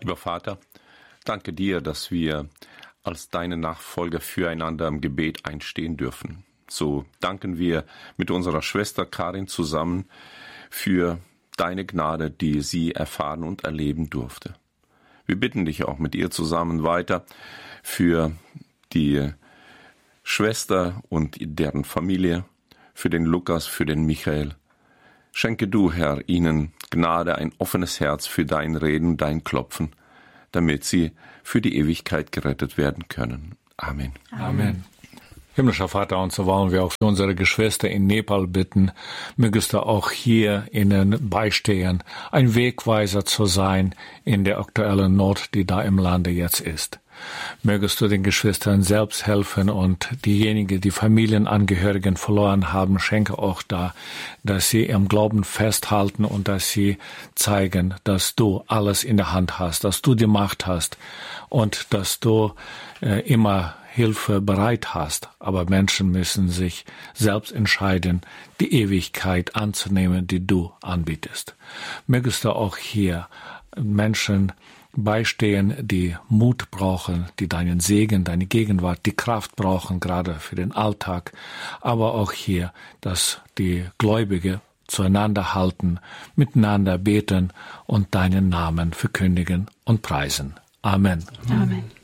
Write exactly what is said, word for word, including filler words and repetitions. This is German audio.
Lieber Vater, danke dir, dass wir als deine Nachfolger füreinander im Gebet einstehen dürfen. So danken wir mit unserer Schwester Karin zusammen für deine Gnade, die sie erfahren und erleben durfte. Wir bitten dich auch mit ihr zusammen weiter für die Schwester und deren Familie, für den Lukas, für den Michael. Schenke du, Herr, ihnen Gnade, ein offenes Herz für dein Reden, dein Klopfen, damit sie für die Ewigkeit gerettet werden können. Amen. Amen. Himmlischer Vater, und so wollen wir auch für unsere Geschwister in Nepal bitten, mögest du auch hier ihnen beistehen, ein Wegweiser zu sein in der aktuellen Not, die da im Lande jetzt ist. Mögest du den Geschwistern selbst helfen und diejenigen, die Familienangehörigen verloren haben, schenke auch da, dass sie im Glauben festhalten und dass sie zeigen, dass du alles in der Hand hast, dass du die Macht hast und dass du äh, immer Hilfe bereit hast. Aber Menschen müssen sich selbst entscheiden, die Ewigkeit anzunehmen, die du anbietest. Mögest du auch hier Menschen beistehen, die Mut brauchen, die deinen Segen, deine Gegenwart, die Kraft brauchen, gerade für den Alltag, aber auch hier, dass die Gläubige zueinander halten, miteinander beten und deinen Namen verkündigen und preisen. Amen. Amen.